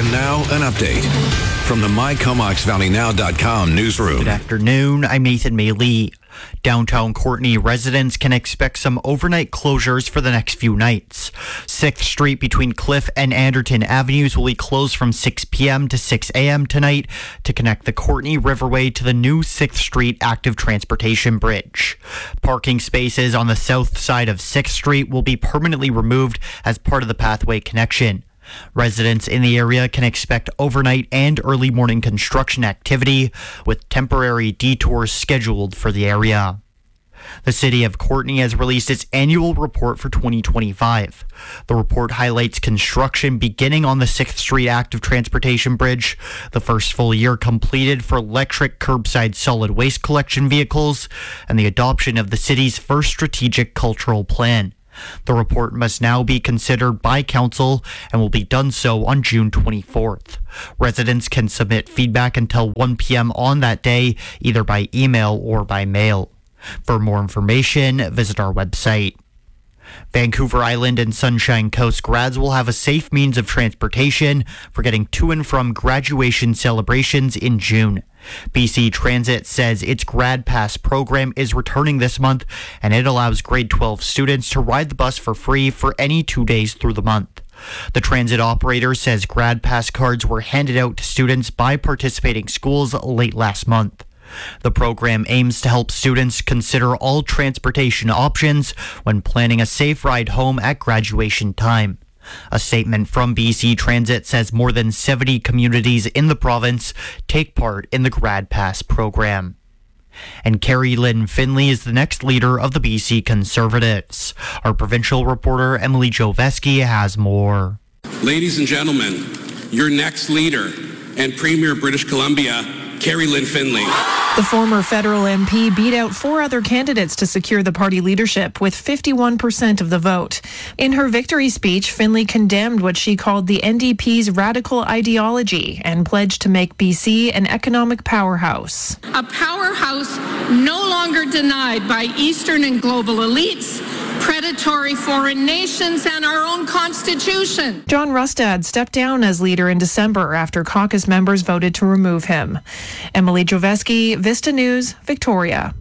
And now, an update from the MyComoxValleyNow.com newsroom. Good afternoon. I'm Nathan Maylee. Downtown Courtenay residents can expect some overnight closures for the next few nights. 6th Street between Cliff and Anderton Avenues will be closed from 6 p.m. to 6 a.m. tonight to connect the Courtenay Riverway to the new 6th Street active transportation bridge. Parking spaces on the south side of 6th Street will be permanently removed as part of the pathway connection. Residents in the area can expect overnight and early morning construction activity, with temporary detours scheduled for the area. The city of Courtenay has released its annual report for 2025. The report highlights construction beginning on the 6th Street active transportation bridge, the first full year completed for electric curbside solid waste collection vehicles, and the adoption of the city's first strategic cultural plan. The report must now be considered by council and will be done so on June 24th. Residents can submit feedback until 1 p.m. on that day, either by email or by mail. For more information, visit our website. Vancouver Island and Sunshine Coast grads will have a safe means of transportation for getting to and from graduation celebrations in June. BC Transit says its Grad Pass program is returning this month, and it allows grade 12 students to ride the bus for free for any 2 days through the month. The transit operator says Grad Pass cards were handed out to students by participating schools late last month. The program aims to help students consider all transportation options when planning a safe ride home at graduation time. A statement from BC Transit says more than 70 communities in the province take part in the Grad Pass program. And Carrie Lynn Finley is the next leader of the BC Conservatives. Our provincial reporter Emily Joveski has more. Ladies and gentlemen, your next leader and Premier of British Columbia, Carrie Lynn Finley. The former federal MP beat out 4 other candidates to secure the party leadership with 51% of the vote. In her victory speech, Finley condemned what she called the NDP's radical ideology and pledged to make BC an economic powerhouse. A powerhouse no longer denied by Eastern and global elites, predatory foreign nations, and our own constitution. John Rustad stepped down as leader in December after caucus members voted to remove him. Emily Joveski, Vista News, Victoria.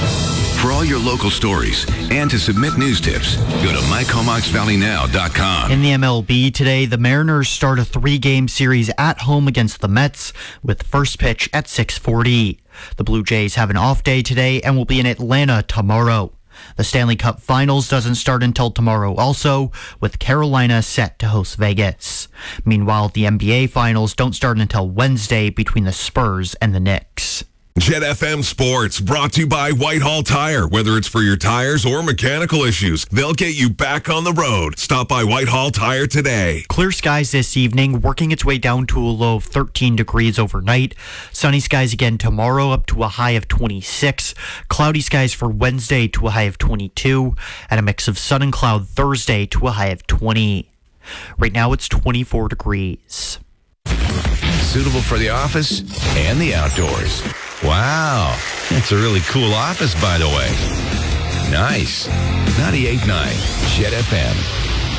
For all your local stories and to submit news tips, go to MyComoxValleyNow.com. In the MLB today, the Mariners start a 3-game series at home against the Mets with first pitch at 6:40. The Blue Jays have an off day today and will be in Atlanta tomorrow. The Stanley Cup Finals doesn't start until tomorrow also, with Carolina set to host Vegas. Meanwhile, the NBA Finals don't start until Wednesday between the Spurs and the Knicks. Jet FM Sports, brought to you by Whitehall Tire. Whether it's for your tires or mechanical issues, they'll get you back on the road. Stop by Whitehall Tire today. Clear skies this evening, working its way down to a low of 13 degrees overnight. Sunny skies again tomorrow, up to a high of 26. Cloudy skies for Wednesday to a high of 22. And a mix of sun and cloud Thursday to a high of 20. Right now it's 24 degrees. Suitable for the office and the outdoors. Wow, that's a really cool office, by the way. Nice. 98.9 Jet FM.